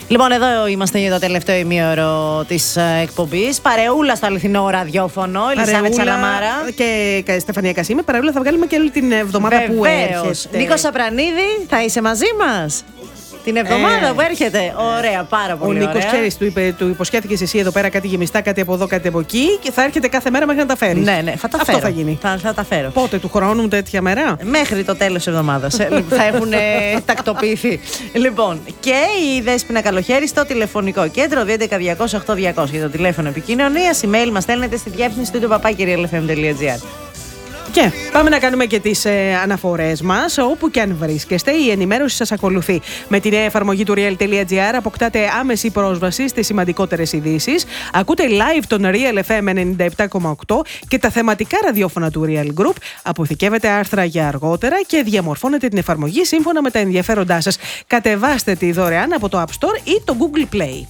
Λοιπόν, εδώ είμαστε για το τελευταίο ημίωρο της εκπομπής. Παρεούλα στο αληθινό ραδιόφωνο. Ελισάβετ Σαλαμάρα και Στεφανία Κασίμη. Παρεούλα θα βγάλουμε και όλη την εβδομάδα που έρχεται. Νίκο Σαπρανίδη, θα είσαι μαζί μας την εβδομάδα που έρχεται. Ωραία, πάρα πολύ. Ο Νίκος, ξέρεις, του υποσχέθηκες εσύ εδώ πέρα κάτι γεμιστά, κάτι από εδώ, κάτι από εκεί και θα έρχεται κάθε μέρα μέχρι να τα φέρεις. Ναι, θα τα φέρω. Αυτό θα γίνει. Θα τα φέρω. Πότε, του χρόνου, τέτοια μέρα? Μέχρι το τέλος της εβδομάδας. Θα έχουν τακτοποιηθεί. Λοιπόν, και η Δέσποινα Καλοχέρη στο τηλεφωνικό κέντρο 211-200-8200 για το τηλέφωνο επικοινωνίας. Email μας στέλνετε στη διεύθυνση του papakirialfm.gr. Και πάμε να κάνουμε και τις αναφορές μας. Όπου και αν βρίσκεστε, η ενημέρωση σας ακολουθεί. Με τη νέα εφαρμογή του Real.gr αποκτάτε άμεση πρόσβαση στις σημαντικότερες ειδήσεις. Ακούτε live τον Real FM 97,8 και τα θεματικά ραδιόφωνα του Real Group. Αποθηκεύετε άρθρα για αργότερα και διαμορφώνετε την εφαρμογή σύμφωνα με τα ενδιαφέροντά σας. Κατεβάστε τη δωρεάν από το App Store ή το Google Play.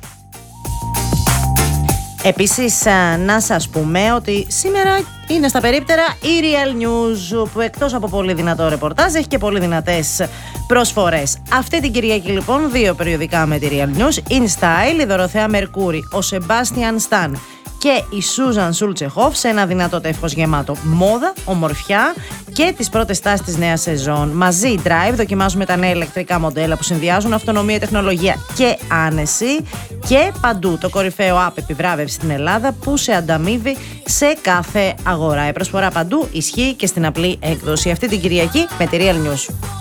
Επίσης, να σας πούμε ότι σήμερα είναι στα περίπτερα η Real News, που εκτός από πολύ δυνατό ρεπορτάζ έχει και πολύ δυνατές προσφορές. Αυτή την Κυριακή λοιπόν 2 περιοδικά με τη Real News: In Style, η Δωροθέα Μερκούρη, ο Σεμπάστιαν Σταν και η Σούζαν Σούλτσεχοφ σε ένα δυνατό τεύχος γεμάτο μόδα, ομορφιά και τις πρώτες τάσεις της νέας σεζόν. Μαζί Drive δοκιμάζουμε τα νέα ηλεκτρικά μοντέλα που συνδυάζουν αυτονομία, τεχνολογία και άνεση, και παντού το κορυφαίο app επιβράβευση στην Ελλάδα που σε ανταμείβει σε κάθε αγορά. Η προσφορά παντού ισχύει και στην απλή έκδοση. Αυτή την Κυριακή με τη Real News.